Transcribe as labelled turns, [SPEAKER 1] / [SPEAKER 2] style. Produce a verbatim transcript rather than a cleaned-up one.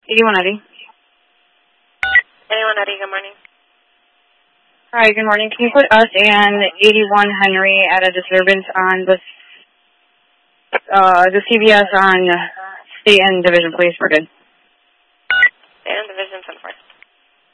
[SPEAKER 1] eighty-one Eddie.
[SPEAKER 2] eighty-one Eddie, good morning.
[SPEAKER 1] Hi, good morning. Can you put us and eighty-one Henry at a disturbance on the, uh, the C B S on State and Division, please? We're good.